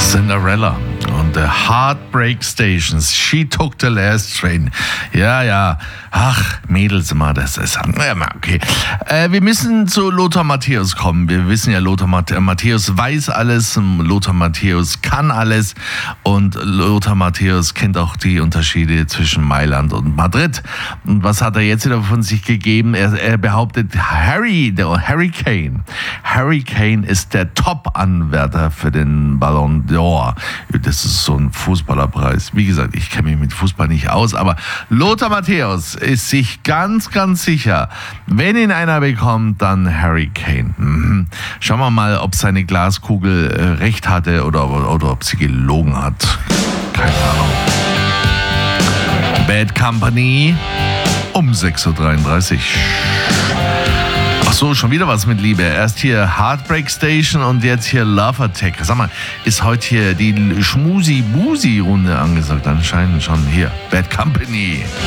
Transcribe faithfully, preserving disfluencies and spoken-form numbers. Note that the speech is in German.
Cinderella und The Heartbreak Stations. She took the last train. Ja, ja. Ach, Mädels immer, das ist... Ja, okay. Äh, wir müssen zu Lothar Matthäus kommen. Wir wissen ja, Lothar Matthäus weiß alles. Lothar Matthäus kann alles. Und Lothar Matthäus kennt auch die Unterschiede zwischen Mailand und Madrid. Und was hat er jetzt wieder von sich gegeben? Er, er behauptet, Harry, der Harry Kane. Harry Kane ist der Top-Anwärter für den Ballon d'Or. Das ist so ein Fußballerpreis. Wie gesagt, ich kenne mich mit Fußball nicht aus, aber Lothar Matthäus ist sich ganz, ganz sicher, wenn ihn einer bekommt, dann Harry Kane. Mhm. Schauen wir mal, ob seine Glaskugel äh, recht hatte oder, oder, oder ob sie gelogen hat. Keine Ahnung. Bad Company um sechs Uhr dreiunddreißig. Ach so, schon wieder was mit Liebe. Erst hier Heartbreak Station und jetzt hier Love Attack. Sag mal, ist heute hier die Schmusi-Busi-Runde angesagt? Anscheinend schon hier. Bad Company.